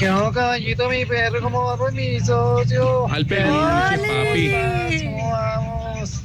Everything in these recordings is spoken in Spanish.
¿Qué hago, caballito, mi perro? ¿Cómo va con mi socio? Al peluche, papi. ¿Cómo vamos?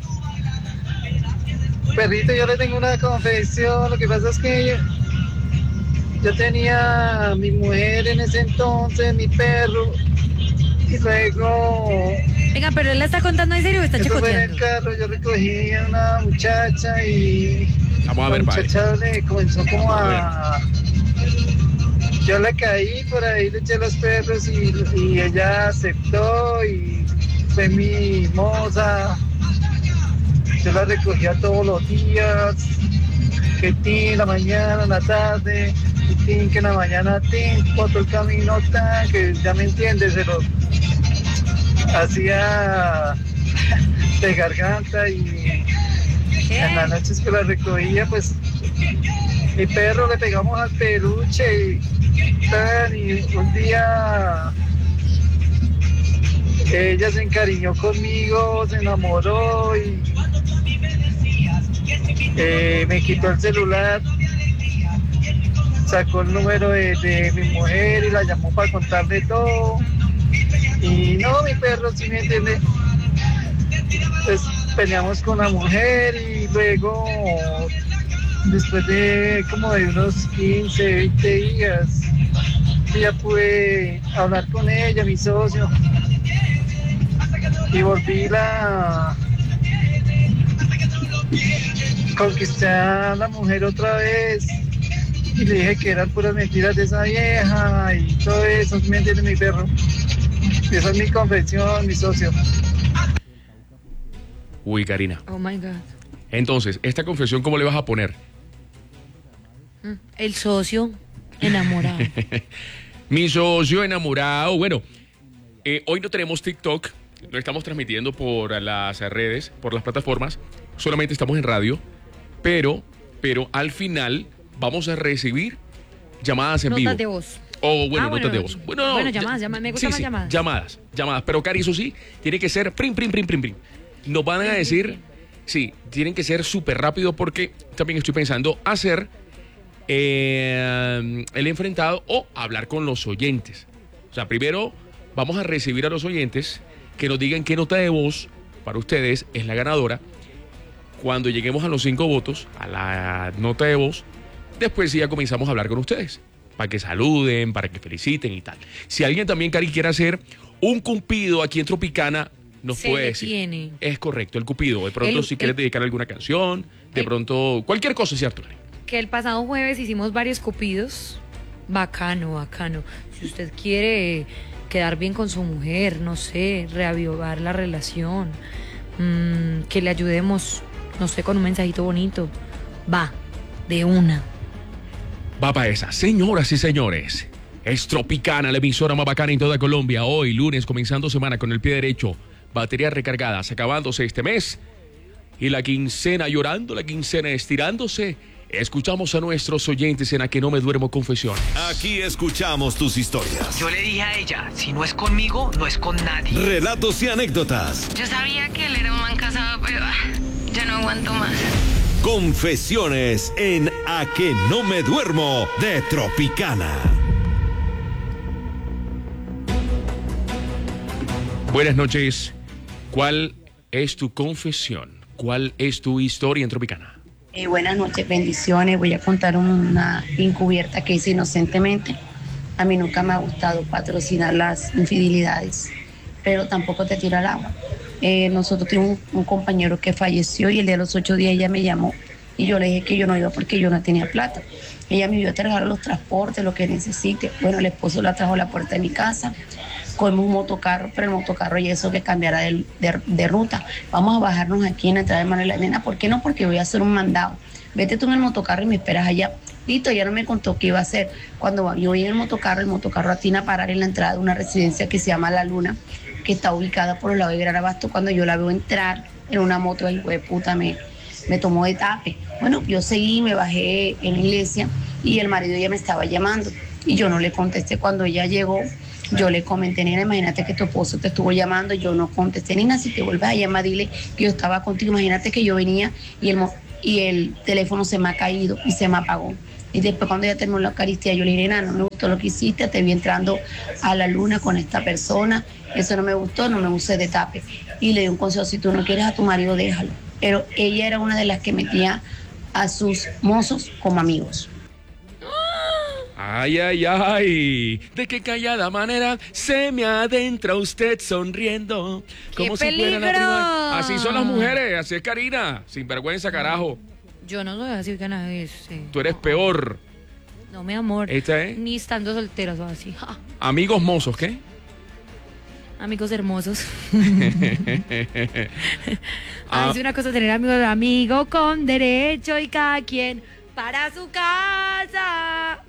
Perrito, yo le tengo una confesión. Lo que pasa es que yo tenía a mi mujer en ese entonces, mi perro, y luego... Venga, pero él la está contando en serio o está Eso fue en el chicoteando. carro, yo recogí a una muchacha y Vamos a ver, la padre. muchacha le comenzó como Vamos a Yo le caí por ahí, le eché los perros y ella aceptó y fue mi moza. Yo la recogía todos los días, que tin, la mañana, la tarde, y tin, que en la mañana, tin, por todo el camino, tan, que ya me entiendes, se lo hacía de garganta y en las noches que la recogía, pues mi perro le pegamos al peluche y un día ella se encariñó conmigo, se enamoró y me quitó el celular, sacó el número de mi mujer y la llamó para contarle todo. Y no, mi perro, si me entiende, pues peleamos con la mujer y luego, después de como de unos 15, 20 días, ya pude hablar con ella, mi socio, y conquisté a la mujer otra vez y le dije que eran puras mentiras de esa vieja y todo eso, ¿me entiende, mi perro? Y esa es mi confesión, mi socio. Uy, Karina. Oh my God. Entonces, esta confesión, ¿cómo le vas a poner? El socio enamorado. Mi socio enamorado. Bueno, hoy no tenemos TikTok, no estamos transmitiendo por las redes, por las plataformas, solamente estamos en radio, pero al final vamos a recibir llamadas en vivo. Notas de voz. O bueno, bueno, notas de voz. Bueno, llamadas, me gustan más llamadas. Llamadas. Pero, Cari, eso sí, tiene que ser prim. Nos van a decir, sí, tienen que ser súper rápido porque también estoy pensando hacer el enfrentado o hablar con los oyentes. O sea, primero vamos a recibir a los oyentes que nos digan qué nota de voz para ustedes es la ganadora. Cuando lleguemos a los 5 votos, a la nota de voz, después sí ya comenzamos a hablar con ustedes. Para que saluden, para que feliciten y tal. Si alguien también, Cari, quiere hacer un cupido aquí en Tropicana, nos puede decir. Tiene. Es correcto, el cupido. De pronto, si quieres dedicar alguna canción, de pronto, cualquier cosa, ¿cierto? Que el pasado jueves hicimos varios cupidos. Bacano. Si usted quiere quedar bien con su mujer, no sé, reavivar la relación, que le ayudemos, no sé, con un mensajito bonito, va, de una. Va para esa. Señoras y señores, es Tropicana, la emisora más bacana en toda Colombia. Hoy, lunes, comenzando semana con el pie derecho. Baterías recargadas, acabándose este mes. Y la quincena llorando, la quincena estirándose. Escuchamos a nuestros oyentes en A Que No Me Duermo Confesiones. Aquí escuchamos tus historias. Yo le dije a ella, si no es conmigo, no es con nadie. Relatos y anécdotas. Yo sabía que él era un man casado, pero ya no aguanto más. Confesiones en A Que No Me Duermo de Tropicana. Buenas noches. ¿Cuál es tu confesión? ¿Cuál es tu historia en Tropicana? Buenas noches, bendiciones. Voy a contar una encubierta que hice inocentemente. A mí nunca me ha gustado patrocinar las infidelidades, pero tampoco te tiro al agua. Nosotros tuvimos un compañero que falleció y el día de los 8 días ella me llamó y yo le dije que yo no iba porque yo no tenía plata. Ella me vio traer los transportes, lo que necesite. Bueno, el esposo la trajo a la puerta de mi casa. Cogimos un motocarro, pero el motocarro y eso que cambiara de ruta. Vamos a bajarnos aquí en la entrada de Manuela. Nena, ¿por qué no? Porque voy a hacer un mandado. Vete tú en el motocarro y me esperas allá. Listo, ella no me contó qué iba a hacer. Cuando yo voy en el motocarro atina a parar en la entrada de una residencia que se llama La Luna, que está ubicada por el lado de Gran Abasto. Cuando yo la veo entrar en una moto, el hijo de puta me tomó de tape. Bueno, yo seguí, me bajé en la iglesia y el marido ya me estaba llamando. Y yo no le contesté. Cuando ella llegó, yo le comenté, nena, imagínate que tu esposo te estuvo llamando. Yo no contesté, nena, si te vuelves a llamar, dile que yo estaba contigo. Imagínate que yo venía y el teléfono se me ha caído y se me apagó. Y después cuando ella terminó la Eucaristía, yo le dije, no me gustó lo que hiciste, te vi entrando a la luna con esta persona, eso no me gustó, no me usé de tape. Y le di un consejo, si tú no quieres a tu marido, déjalo. Pero ella era una de las que metía a sus mozos como amigos. Ay, ay, ay, de qué callada manera se me adentra usted sonriendo. Como si fuera la prima. Así son las mujeres, así es Karina, sin vergüenza, carajo. Yo no soy así que nada de eso. Sí. Tú eres peor. No, mi amor. ¿Esta es? Ni estando solteras o así. ¡Ja! Amigos mozos, ¿qué? Amigos hermosos. Ah. Es una cosa tener amigos con derecho y cada quien para su casa.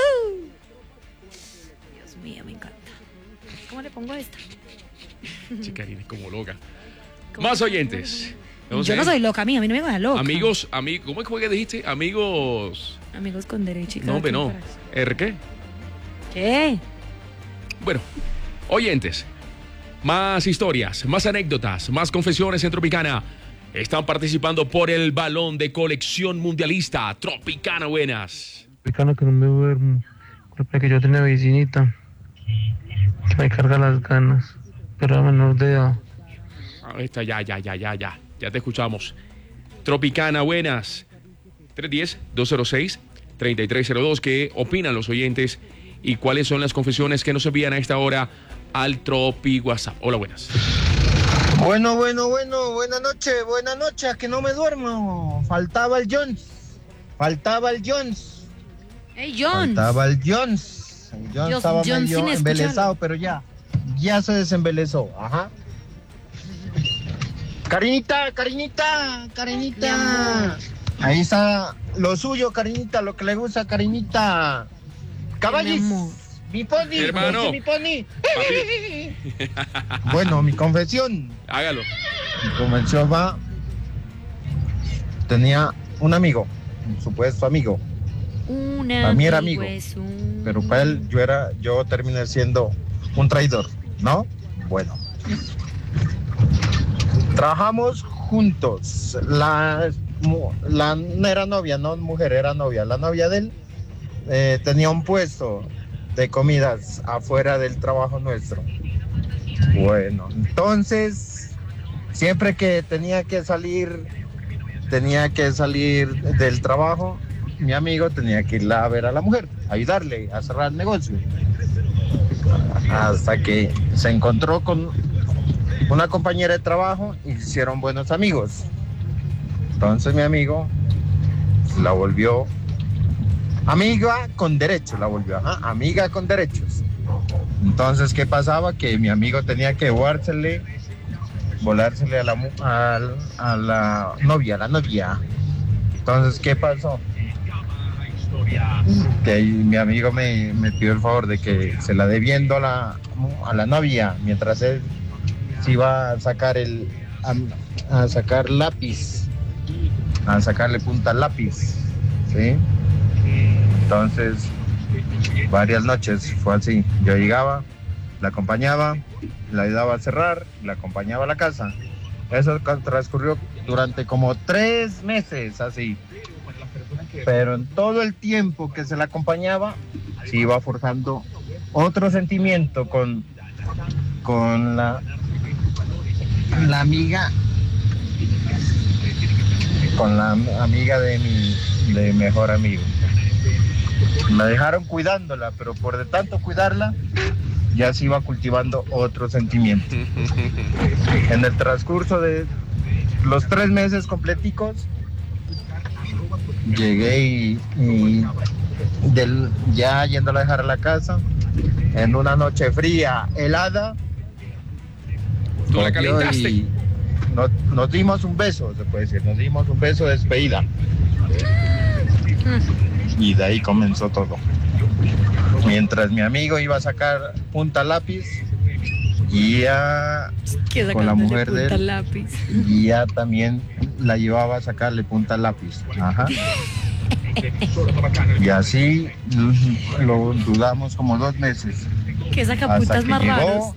Dios mío, me encanta. ¿Cómo le pongo esta? Karina es como loca. Más oyentes. Yo no soy loca, a mí no me va loca. Amigos, ¿cómo es que dijiste? Amigos con derecho y cada No, quien no. para ¿Qué? ¿Qué? Bueno, oyentes, más historias, más anécdotas, más confesiones en Tropicana. Están participando por el balón de colección mundialista. Tropicana, buenas. Tropicana, que no me duermo. Culpa que yo tenía vecinita que me carga las ganas, pero a menor de edad. Ahí está, ya te escuchamos. Tropicana, buenas. 310-206-3302. ¿Qué opinan los oyentes y cuáles son las confesiones que nos envían a esta hora al Tropi WhatsApp? Hola, buenas. Bueno, buenas noches, a que no me duermo. Faltaba el Jones. Hey, Jones. Faltaba el Jones. El Jones estaba medio embelesado, pero ya se desembelezó. Ajá. Carinita. Ahí está lo suyo, Carinita, lo que le gusta, Carinita. Caballis. Mi pony, hermano. Mi pony. Bueno, mi confesión. Hágalo. Mi confesión va. Tenía un amigo, un supuesto amigo. Para mí era amigo, pero para él yo terminé siendo un traidor, ¿no? Bueno. Trabajamos juntos. La no era novia, no mujer, era novia. La novia de él tenía un puesto de comidas afuera del trabajo nuestro. Bueno, entonces siempre que tenía que salir del trabajo, mi amigo tenía que ir a ver a la mujer, ayudarle a cerrar el negocio, hasta que se encontró con una compañera de trabajo y se hicieron buenos amigos. Entonces mi amigo la volvió amiga con derechos, amiga con derechos. Entonces, ¿qué pasaba? Que mi amigo tenía que volársele a la novia. Entonces, ¿qué pasó? Que mi amigo me pidió el favor de que se la dé viendo a la novia, mientras él se iba a sacar a sacar lápiz, a sacarle punta al lápiz, ¿sí? Entonces, varias noches fue así. Yo llegaba, la acompañaba, la ayudaba a cerrar, la acompañaba a la casa. Eso transcurrió durante como 3 meses, así. Pero en todo el tiempo que se la acompañaba, se iba forjando otro sentimiento con la amiga, con la amiga de mi mejor amigo. Me dejaron cuidándola, pero por de tanto cuidarla, ya se iba cultivando otro sentimiento. En el transcurso de los 3 meses completicos, llegué ya yéndola a dejar a la casa, en una noche fría, helada, ¿tú la calentaste? Y nos dimos un beso, se puede decir, nos dimos un beso de despedida. Y de ahí comenzó todo. Mientras mi amigo iba a sacar punta lápiz, y ya con la mujer de él, lápiz. Y ya también la llevaba a sacarle punta lápiz. Ajá. Y así lo dudamos como 2 meses. Que saca putas más raros.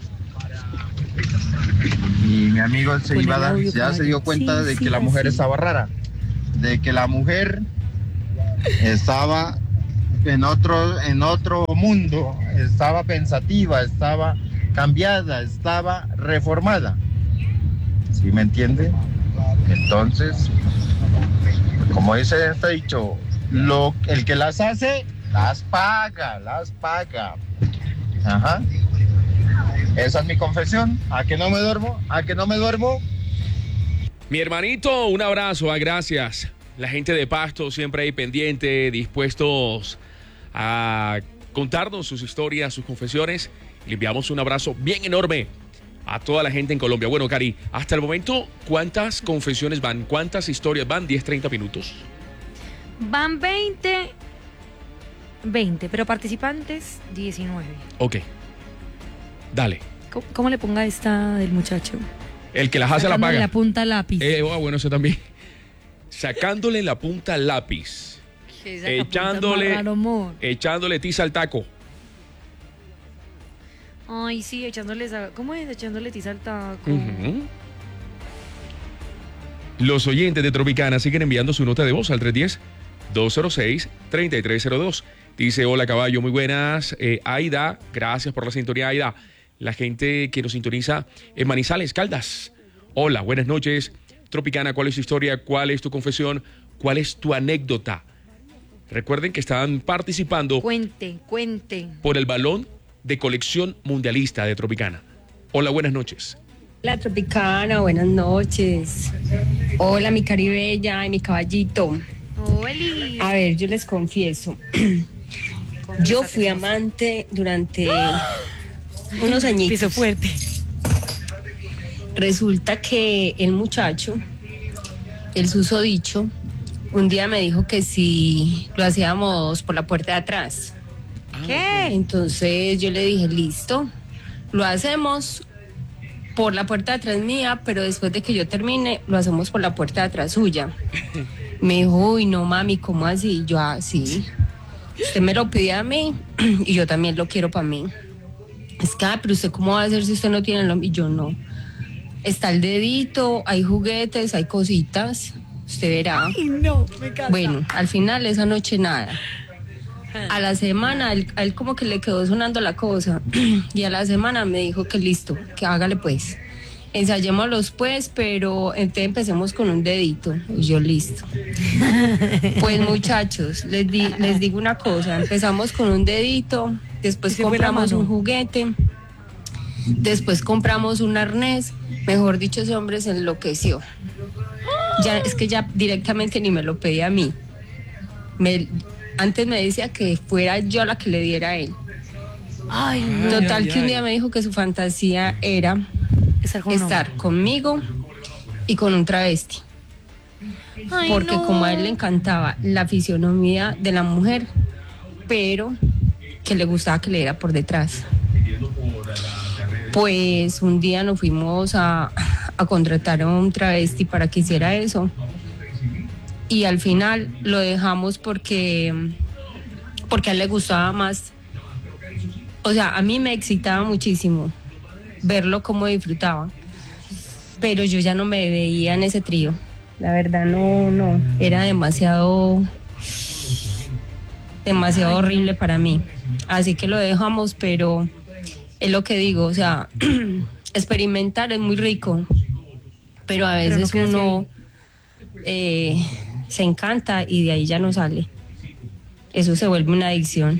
Y mi amigo se dio cuenta de que la mujer estaba rara, de que la mujer estaba en otro mundo, estaba pensativa, estaba cambiada, estaba reformada. ¿Sí me entiende? Entonces, como dice este dicho, el que las hace, las paga. Ajá. Esa es mi confesión. ¿A que no me duermo? Mi hermanito, un abrazo, gracias. La gente de Pasto siempre ahí pendiente, dispuestos a contarnos sus historias, sus confesiones. Le enviamos un abrazo bien enorme a toda la gente en Colombia. Bueno, Cari, hasta el momento, ¿cuántas confesiones van? ¿Cuántas historias van? 10, 30 minutos. Van 20, pero participantes 19. Ok. Dale. ¿Cómo le ponga esta del muchacho? El que las hace la paga. La punta al lápiz. Bueno, eso también. Sacándole la punta al lápiz. Echándole tiza al taco. Ay, sí, echándole... ¿Cómo es? Echándole tiza al taco. Uh-huh. Los oyentes de Tropicana siguen enviando su nota de voz al 310-206-3302. Dice, hola caballo, muy buenas. Aida, gracias por la sintonía, Aida. La gente que nos sintoniza en Manizales, Caldas. Hola, buenas noches. Tropicana, ¿cuál es tu historia? ¿Cuál es tu confesión? ¿Cuál es tu anécdota? Recuerden que están participando. Cuente. Por el balón de colección mundialista de Tropicana. Hola, buenas noches. Hola Tropicana, buenas noches. Hola mi caribella y mi caballito. Oli. A ver, yo les confieso. Yo fui amante durante unos añitos. Piso fuerte. Resulta que el muchacho, el susodicho, un día me dijo que si lo hacíamos por la puerta de atrás. ¿Qué? Entonces yo le dije, listo, lo hacemos por la puerta de atrás mía, pero después de que yo termine, lo hacemos por la puerta de atrás suya. Me dijo, uy, no mami, ¿cómo así? Yo, sí. Usted me lo pide a mí y yo también lo quiero para mí. Es que, pero ¿usted cómo va a hacer si usted no tiene el hombre? Y yo, no. Está el dedito, hay juguetes, hay cositas. Usted verá. Ay, no, me encanta. Bueno, al final esa noche nada. A la semana, a él como que le quedó sonando la cosa. Y a la semana me dijo que listo, que hágale pues. Ensayémoslos pues, pero entonces empecemos con un dedito. Y yo, listo. Pues muchachos, les digo una cosa. Empezamos con un dedito, después compramos un juguete, después compramos un arnés. Mejor dicho, ese hombre se enloqueció. Ya, es que ya directamente ni me lo pedía a mí. Antes me decía que fuera yo la que le diera a él. Total que un día me dijo que su fantasía era estar conmigo y con un travesti. Porque como a él le encantaba la fisionomía de la mujer, pero que le gustaba que le diera por detrás. Pues un día nos fuimos a contratar a un travesti para que hiciera eso. Y al final lo dejamos porque a él le gustaba más. O sea, a mí me excitaba muchísimo verlo cómo disfrutaba. Pero yo ya no me veía en ese trío. La verdad no. Era demasiado horrible para mí. Así que lo dejamos, pero es lo que digo, o sea, experimentar es muy rico, pero a veces uno se encanta y de ahí ya no sale. Eso se vuelve una adicción.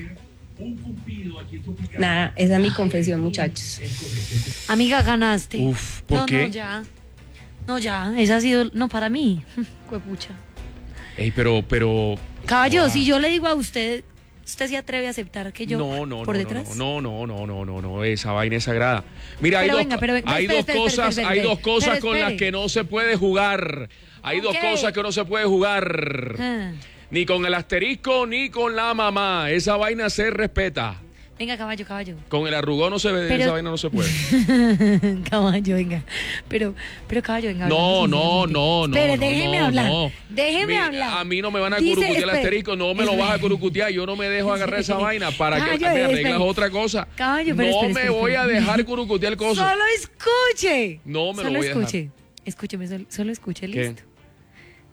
Nada, esa es mi confesión, muchachos. Amiga, ganaste. Uf, ¿por qué? No, ya, esa ha sido, no, para mí. Cuepucha. Ey, pero... Caballo, si yo le digo a usted se atreve a aceptar que yo por detrás. No, esa vaina es sagrada. Mira, hay dos cosas con las que no se puede jugar. Hay dos cosas que no se puede jugar. Ni con el asterisco ni con la mamá. Esa vaina se respeta. Venga, caballo. Con el arrugón no se ve, esa vaina no se puede. Caballo, venga. Pero caballo, venga. No. Pero déjeme hablar. Déjeme hablar. A mí no me van a curucutear el asterisco, no me lo vas a curucutear. Yo no me dejo agarrar esa vaina para que me arreglas otra cosa. Caballo, no me voy a dejar curucutear cosas. Solo escuche. No me lo voy a dejar. Escúcheme, solo escuche, listo.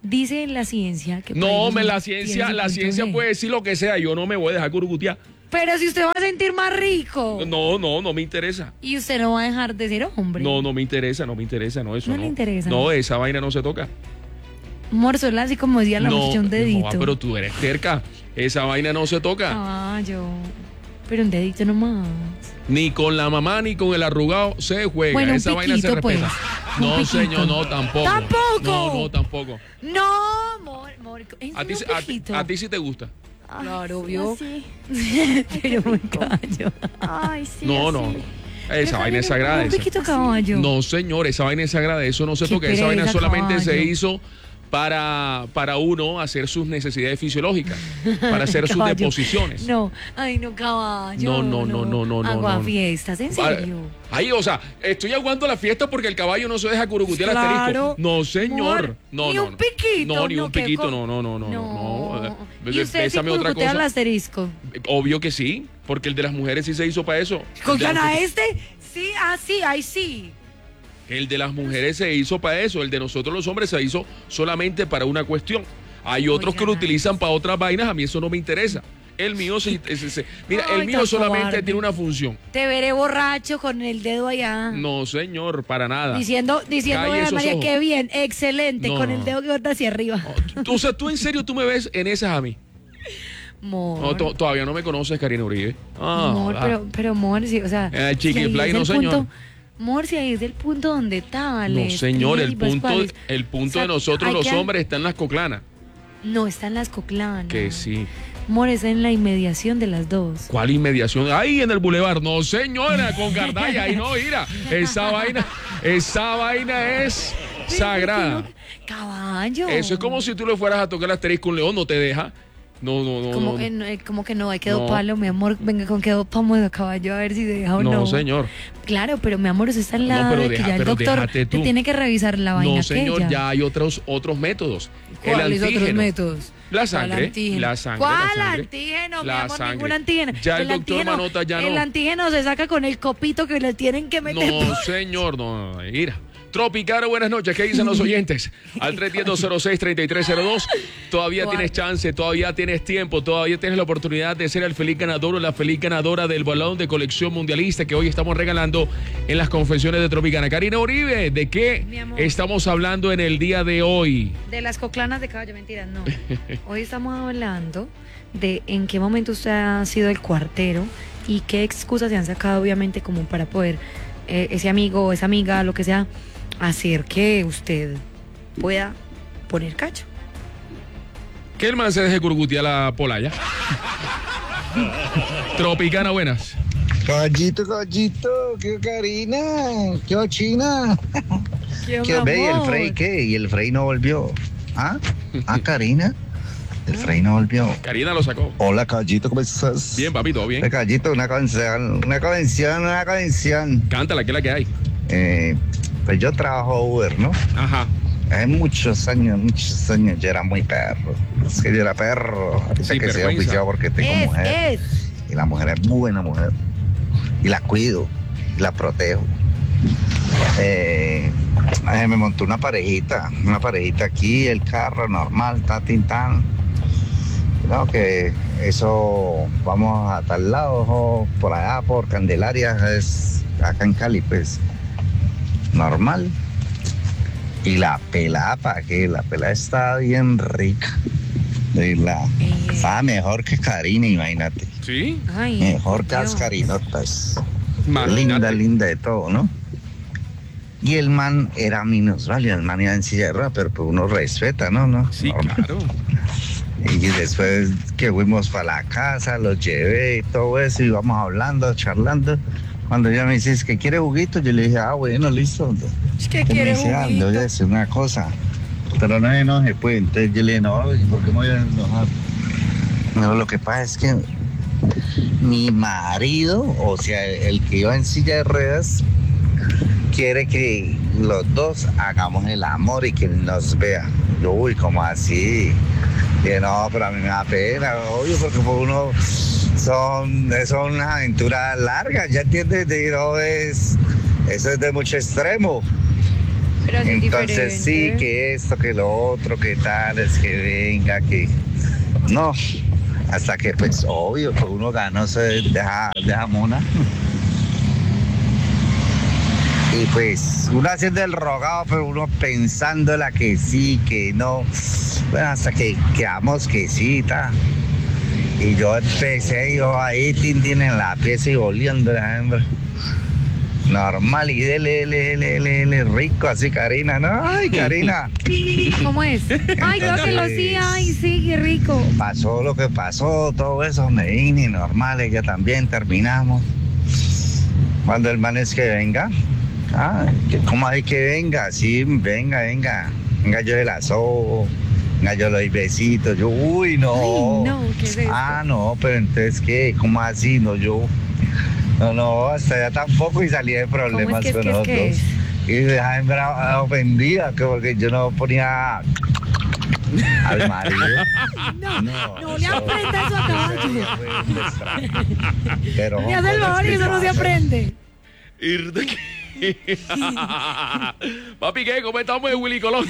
Dice la ciencia que... No, por ahí la tiene ciencia, su la punto ciencia G. puede decir lo que sea, yo no me voy a dejar curucutear. Pero si usted va a sentir más rico. No me interesa. Y usted no va a dejar de ser hombre. No me interesa, no, eso No le interesa. No, esa vaina no se toca. Morzola, así como decía la muchacha, un dedito. Pero tú eres terca. Esa vaina no se toca. Caballo. Pero un dedito nomás. Ni con la mamá ni con el arrugado se juega. Bueno, un esa vaina se piquito, pues. respeta. Un No, piquito. señor, no, tampoco. ¡Tampoco! No, tampoco. No, amor. A ti sí te gusta. Claro, obvio. Así. Pero me callo. Ay, sí. No. así. Esa vaina es sagrada. Un esa. piquito caballo. No, señor, esa vaina es sagrada. Eso no se Qué toca. Esa vaina pereza, solamente se caballo. hizo para uno hacer sus necesidades fisiológicas, para hacer sus Caballo. deposiciones. No, ay, no, caballo. No. Aguafiestas, en serio. Ahí, o sea, estoy aguantando la fiesta porque el caballo no se deja curucutear al Claro. asterisco. No, señor. Amor, No, ni no, un no. piquito. No, ni un qué piquito. co- No. ¿Y usted sí Bésame otra curucutea cosa. al asterisco? Obvio que sí, porque el de las mujeres sí se hizo para eso. ¿Cocan a este? Sí, ahí sí. El de las mujeres se hizo para eso, el de nosotros los hombres se hizo solamente para una cuestión. Hay otros que lo utilizan para otras vainas, a mí eso no me interesa. El mío mira, Ay, el mío tan solamente cobarde. tiene una función. Te veré borracho con el dedo allá. No, señor, para nada. Diciendo, Calle "Ay, esos María, ojos. qué bien, excelente", No, con no. el dedo que corta hacia arriba. O sea, tú en serio tú me ves en esas a mí. Amor, No, todavía no me conoces, Karina Uribe. amor, pero amor, sí, o sea, Chiquifly, ahí es no, el señor. punto, amor, si ahí es el punto donde tal. No, señor, el punto de nosotros hay los que- hombres está en las coclanas. No, está en las coclanas. Que sí. Amor, está en la inmediación de las dos. ¿Cuál inmediación? Ahí en el bulevar. No, señora, con Gardaya. Ahí no, mira. Esa vaina es sagrada. Caballo. Eso es como si tú le fueras a tocar el asterisco un león, no te deja. No. Como que no, hay que No. doparlo, mi amor. Venga, con que dopamos a caballo a ver si se deja o no. No, señor. Claro, pero mi amor, eso está en la No, pero de que deja- ya el pero doctor déjate te tú. tiene que revisar la vaina. No, señor, aquella. ya hay otros métodos. ¿Cuáles El otros antígeno. métodos? La ¿Cuál sangre. antígeno? La sangre. ¿Cuál la sangre. antígeno? Mi La amor, sangre. ningún antígeno. Ya el doctor Manota ya no. El antígeno se saca con el copito que le tienen que meter. No, señor, no. Mira. Tropicana, buenas noches. ¿Qué dicen los oyentes? Al 310-206-3302. Todavía tienes chance, todavía tienes tiempo, todavía tienes la oportunidad de ser el feliz ganador o la feliz ganadora del balón de colección mundialista que hoy estamos regalando en las confesiones de Tropicana. Karina Uribe, ¿de Mi qué amor. estamos hablando en el día de hoy? De las coclanas de caballo, mentiras, no. Hoy estamos hablando de en qué momento usted ha sido el cuartero y qué excusas se han sacado, obviamente, como para poder ese amigo o esa amiga, lo que sea, hacer que usted pueda poner cacho. Que el man se deje curgutear la polaya. Tropicana, buenas. Caballito, qué Karina, qué China. ¿Qué ve? ¿Y el Frey qué? ¿Y el Frey no volvió? ¿Ah? Karina. El Frey no volvió. Karina lo sacó. Hola, Caballito, ¿cómo estás? Bien, papi, todo bien. Caballito, una canción. Cántala, que es la que hay. Pues yo trabajo Uber, ¿no? Ajá. Hace muchos años, yo era muy perro. Es que yo era perro. Ahorita Sí, que sea vergüenza. oficial porque tengo mujer. Y la mujer es buena mujer. Y la cuido. Y la protejo. Me montó una parejita aquí, el carro normal, tan. No, que eso, vamos a tal lado, por allá, por Candelaria, es acá en Cali, pues, normal. Y la pelada, ¿para qué? La pelada está bien rica. Estaba mejor que Karina, imagínate. ¿Sí? Ay, Mejor que por las Dios. carinotas. Imagínate. Linda de todo, ¿no? Y el man era minusválido, el man iba en silla de ruedas, pero pues uno respeta, ¿no? Sí, Normal. claro. Y después que fuimos para la casa, los llevé y todo eso, íbamos hablando, charlando. Cuando ella me dice, ¿es que quiere juguito? Yo le dije, bueno, listo. Es que Me quiere dice, le voy a juguito. decir una cosa, pero no se enoje, pues. Entonces yo le dije, no, ¿y por qué me voy a enojar? No, lo que pasa es que mi marido, o sea, el que iba en silla de ruedas, quiere que los dos hagamos el amor y que nos vea. Yo, uy, ¿cómo así? Y no, pero a mí me da pena, obvio, porque por uno son unas aventuras largas, ¿ya entiendes? Eso es de mucho extremo. Pero es Entonces sí, diferente. que esto, que lo otro, que tal, es que venga, que no, hasta que pues obvio, que uno gana, se deja mona. Y pues uno haciendo el rogado, pero uno pensando la que sí, que no. Bueno, hasta que quedamos que sí, ta. Y yo empecé, yo ahí, tin en la pieza y oliendo la hembra. Normal, y dele, rico así, Karina, ¿no? Ay, Karina. ¿Cómo es? Ay, creo que lo sí, ay, sí, qué rico. Pasó lo que pasó, todo eso, me vine, normal, ella también, terminamos. Cuando el man es que venga, ¿cómo hay que venga? Sí, venga, yo se la sobo, venga, yo le doy besitos, yo, uy, no. Ay, no, ¿qué es esto? No, pero entonces, ¿qué? ¿Cómo así? No, yo, no, hasta allá tampoco y salí de problemas con nosotros. Y deja ofendida, que porque yo no ponía al marido. No le aprenda eso a caballo. Pero Me hace el favor y eso no se aprende. Papi, ¿qué? ¿Cómo estamos de Willy Colón?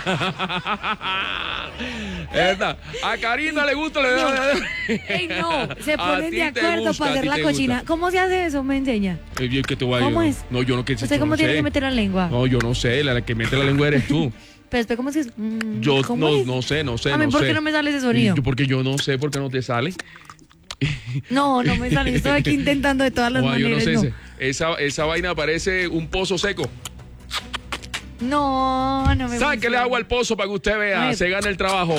A Karina le gusta. Ey, no, se A ponen ti de te acuerdo gusta, para a hacer ti la te cochina. gusta. ¿Cómo se hace eso? ¿Me enseña? ¿Qué te voy a ¿Cómo yo es? No, yo no que ¿Usted cómo tiene que meter la lengua? No, yo no sé, la que mete la lengua eres tú. Pero después, ¿cómo se Yo ¿cómo es? no sé. A mí, ¿por qué no me sale ese sonido? Porque yo no sé por qué no te sale. No me sale. Yo estoy aquí intentando de todas las Yo no maneras. sé, esa vaina parece un pozo seco. No me Sáquele funciona. agua al pozo para que usted A vea, ver. se gana el trabajo.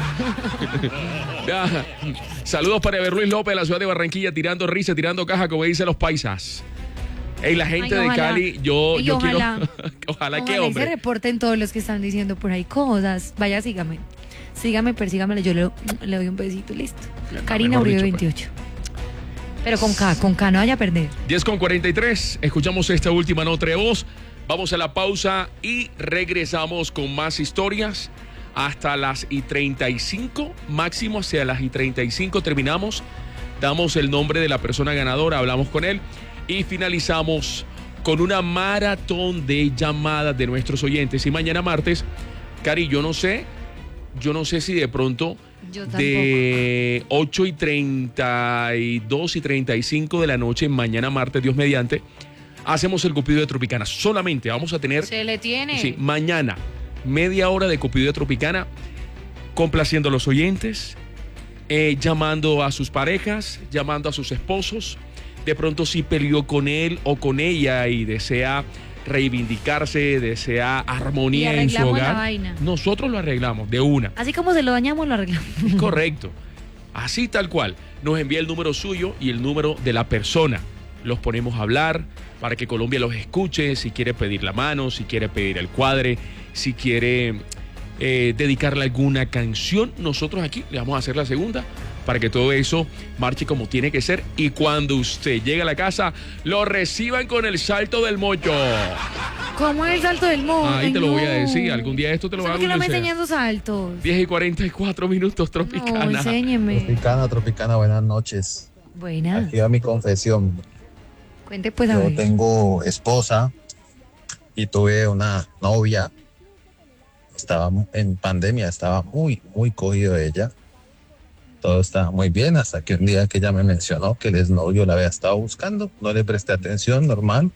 Ya. Saludos para Ever Luis López de la ciudad de Barranquilla, tirando risa, tirando caja, como dicen los paisas. Ey, la gente Ay, de ojalá. Cali, yo Y quiero. ojalá. Ojalá que Y se hombre. reporten todos los que están diciendo por ahí cosas. Vaya, sígame. Persígame, yo le doy un besito y listo. Ya, Karina mejor Uribe dicho, pues. 28. Pero con K, no vaya a perder. 10:43, escuchamos esta última nota de voz. Vamos a la pausa y regresamos con más historias hasta las 35, máximo hacia las 35 terminamos. Damos el nombre de la persona ganadora, hablamos con él y finalizamos con una maratón de llamadas de nuestros oyentes. Y mañana martes, Cari, yo no sé si de pronto Yo tampoco. de 8:32 y 35 de la noche, mañana martes, Dios mediante, hacemos el Cupido de Tropicana. Solamente vamos a tener, Se le tiene. sí, mañana, media hora de Cupido de Tropicana, complaciendo a los oyentes, llamando a sus parejas, llamando a sus esposos. De pronto si peleó con él o con ella y desea reivindicarse, desea Y armonía en su arreglamos la hogar. vaina. Nosotros lo arreglamos de una. Así como se lo dañamos, lo arreglamos. Correcto. Así tal cual. Nos envía el número suyo y el número de la persona. Los ponemos a hablar para que Colombia los escuche. Si quiere pedir la mano, si quiere pedir el cuadre, si quiere dedicarle alguna canción, nosotros aquí le vamos a hacer la segunda para que todo eso marche como tiene que ser. Y cuando usted llegue a la casa, lo reciban con el salto del mocho. ¿Cómo es el salto del mono? Ahí te lo voy a decir. Algún día esto te lo voy a ¿Por qué no me agradecer. enseñan esos saltos? 10:44 Tropicana. No, enséñeme. Tropicana, buenas noches. Buena. Aquí va mi confesión. Cuente pues a Yo ver. tengo esposa y tuve una novia. Estaba en pandemia, estaba muy cogido de ella. Todo estaba muy bien hasta que un día que ella me mencionó que el exnovio la había estado buscando. No le presté atención, normal.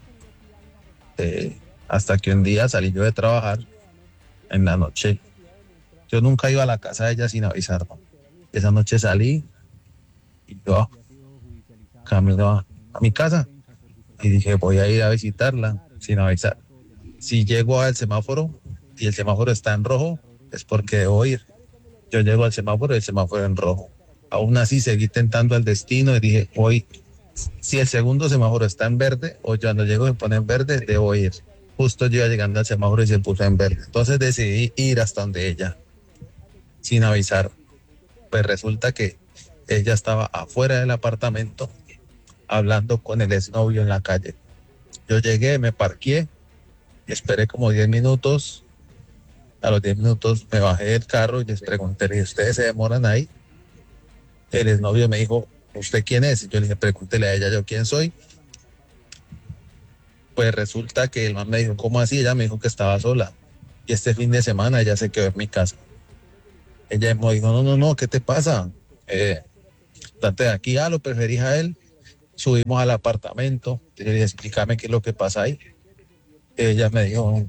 Hasta que un día salí yo de trabajar en la noche. Yo nunca iba a la casa de ella sin avisar. Esa noche salí y yo camino a mi casa y dije voy a ir a visitarla sin avisar. Si llego al semáforo y el semáforo está en rojo, es porque debo ir. Yo llego al semáforo y el semáforo en rojo. Aún así seguí tentando el destino y dije, hoy, si el segundo semáforo está en verde, o cuando llego se pone en verde, debo ir. Justo yo iba llegando al semáforo y se puso en verde. Entonces decidí ir hasta donde ella, sin avisar. Pues resulta que ella estaba afuera del apartamento hablando con el exnovio en la calle. Yo llegué, me parqué, esperé como 10 minutos. A los 10 minutos me bajé del carro y les pregunté, ¿ustedes se demoran ahí? El exnovio me dijo, ¿usted quién es? Y yo le dije, pregúntele a ella yo quién soy. Pues resulta que el man me dijo, ¿cómo así? Ella me dijo que estaba sola. Y este fin de semana ella se quedó en mi casa. Ella me dijo, no, ¿qué te pasa? Date de aquí, lo preferís a él. Subimos al apartamento. Y le dije, explícame qué es lo que pasa ahí. Ella me dijo,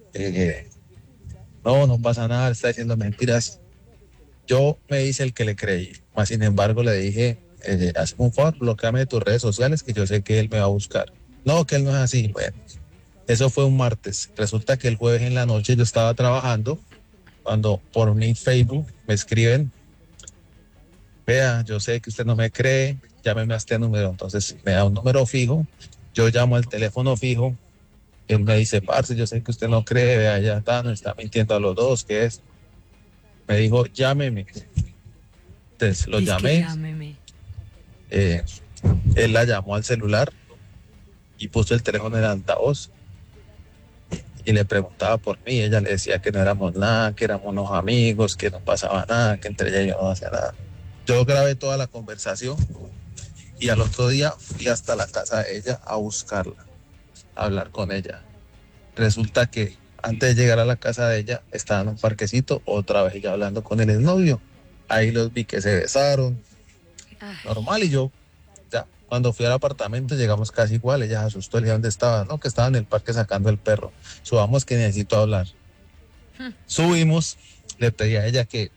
no pasa nada, está diciendo mentiras. Yo me hice el que le creí. Más sin embargo, le dije, hazme un favor, bloqueame de tus redes sociales que yo sé que él me va a buscar. No, que él no es así. Bueno, eso fue un martes. Resulta que el jueves en la noche yo estaba trabajando cuando por mi Facebook me escriben, vea, yo sé que usted no me cree, llámeme a este número. Entonces me da un número fijo, yo llamo al teléfono fijo, él me dice, parce, yo sé que usted no cree, vea, ya está, nos está mintiendo a los dos, ¿qué es? Me dijo, llámeme. Entonces lo llamé. Él la llamó al celular y puso el teléfono en altavoz y le preguntaba por mí. Ella le decía que no éramos nada, que éramos unos amigos, que no pasaba nada, que entre ella y yo no hacía nada. Yo grabé toda la conversación y al otro día fui hasta la casa de ella a buscarla, a hablar con ella. Resulta que antes de llegar a la casa de ella estaba en un parquecito, otra vez ella hablando con el exnovio. Ahí los vi que se besaron, normal, y yo ya cuando fui al apartamento llegamos casi igual. Ella se asustó, le dije, ¿dónde estaba? No, que estaba en el parque sacando el perro. Subamos que necesito hablar. Subimos, le pedí a ella que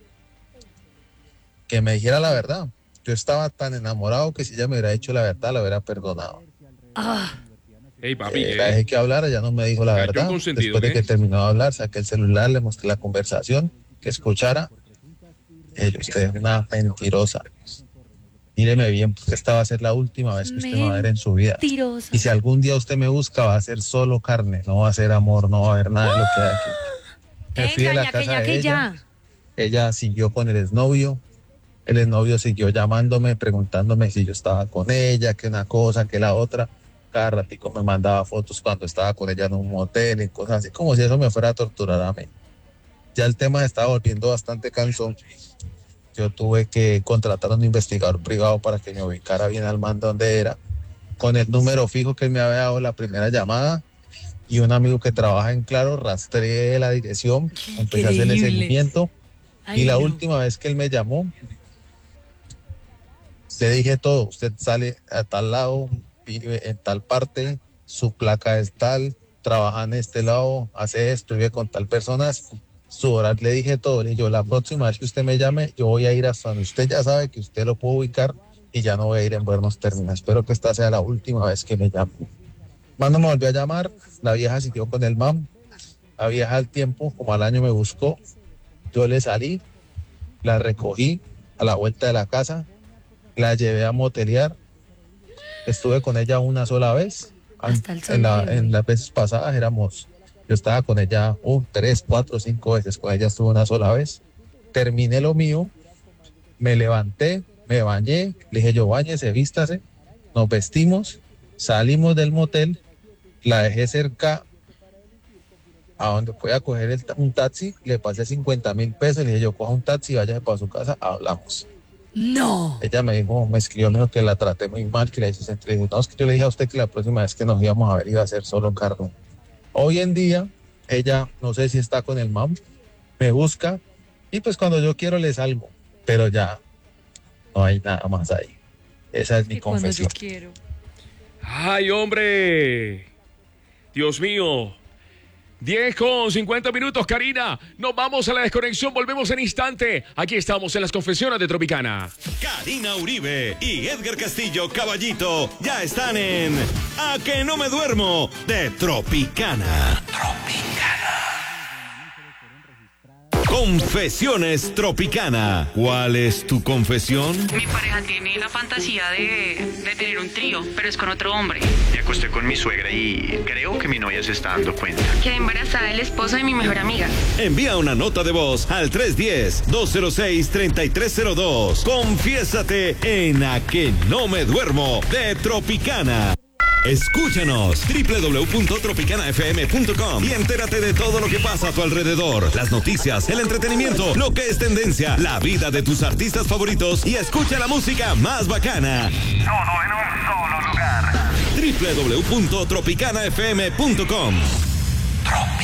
me dijera la verdad. Yo estaba tan enamorado que si ella me hubiera dicho la verdad, la hubiera perdonado. Hey, papi, la dejé que hablara, ya no me dijo la verdad. Después de que terminó de hablar, saqué el celular, le mostré la conversación, que escuchara. Usted es una mentirosa. Míreme bien, porque esta va a ser la última vez que usted me va a ver en su vida. Mentirosa. Y si algún día usted me busca, va a ser solo carne, no va a ser amor, no va a haber nada de lo que hay aquí. Me fui de la casa de ella. Ella siguió con el exnovio. El exnovio siguió llamándome, preguntándome si yo estaba con ella, que una cosa, que la otra. Cada ratico me mandaba fotos cuando estaba con ella en un motel y cosas así, como si eso me fuera a torturar a mí. Ya el tema estaba volviendo bastante cansón. Yo tuve que contratar a un investigador privado para que me ubicara bien al man donde era. Con el número fijo que él me había dado la primera llamada y un amigo que trabaja en Claro, rastreé la dirección, empecé a hacerle seguimiento. Y la última vez que él me llamó, le dije todo, usted sale a tal lado, vive en tal parte, su placa es tal, trabaja en este lado, hace esto, vive con tal persona, su horario, le dije todo. Le dije, yo la próxima vez que usted me llame, yo voy a ir hasta donde usted ya sabe que usted lo puede ubicar y ya no voy a ir en buenos términos. Espero que esta sea la última vez que me llame. Cuando me volvió a llamar, la vieja siguió con el mam. La vieja al tiempo, como al año, me buscó. Yo le salí, la recogí a la vuelta de la casa, la llevé a motelear. Estuve con ella una sola vez. En las veces pasadas yo estaba con ella 3, 4, 5 veces. Con ella estuve una sola vez. Terminé lo mío, me levanté, me bañé, le dije yo, báñese, vístase, nos vestimos, salimos del motel, la dejé cerca a donde fue a coger un taxi, le pasé 50,000 pesos, le dije yo, coja un taxi, váyase para su casa, hablamos. No. Ella me escribió, me dijo que la traté muy mal, que le hice sentir. No, es que yo le dije a usted que la próxima vez que nos íbamos a ver iba a ser solo carne. Hoy en día, ella, no sé si está con el mam, me busca y pues cuando yo quiero le salgo, pero ya no hay nada más ahí. Esa es mi confesión. Cuando yo quiero. ¡Ay, hombre! Dios mío. 10:50, Karina. Nos vamos a la desconexión, volvemos en instante. Aquí estamos en las confesiones de Tropicana. Karina Uribe y Edgar Castillo Caballito ya están en A que no me duermo de Tropicana. Confesiones Tropicana. ¿Cuál es tu confesión? Mi pareja tiene la fantasía de tener un trío, pero es con otro hombre. Me acosté con mi suegra y creo que mi novia se está dando cuenta. Quedé embarazada del esposo de mi mejor amiga. Envía una nota de voz al 310-206-3302. Confiésate en A que no me duermo de Tropicana. Escúchanos www.tropicanafm.com y entérate de todo lo que pasa a tu alrededor, las noticias, el entretenimiento, lo que es tendencia, la vida de tus artistas favoritos y escucha la música más bacana. Todo en un solo lugar. www.tropicanafm.com.